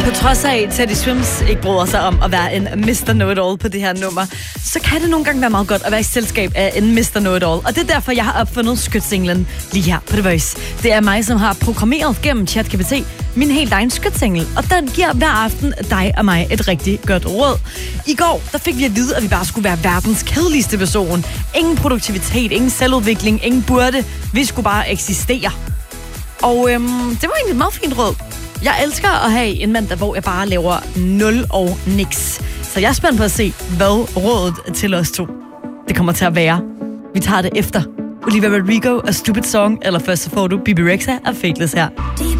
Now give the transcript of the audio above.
På trods af, at Teddy Swims ikke bryder sig om at være en Mr. Know-it-all på det her nummer, så kan det nogle gange være meget godt at være i selskab af en Mr. Know-it-all. Og det er derfor, jeg har opfundet skytsinglen lige her på The Voice. Det er mig, som har programmeret gennem ChatGPT min helt egen skytsingel, og den giver hver aften dig og mig et rigtig godt råd. I går, der fik vi at vide, at vi bare skulle være verdens kedeligste person. Ingen produktivitet, ingen selvudvikling, ingen burde. Vi skulle bare eksistere. Og det var egentlig et meget fint råd. Jeg elsker at have en mandag, hvor jeg bare laver 0 og niks. Så jeg er spændt på at se, hvad rådet til os to det kommer til at være. Vi tager det efter Olivia Rodrigo og Stupid Song, eller først så får du Bibi Rexha og Faithless her.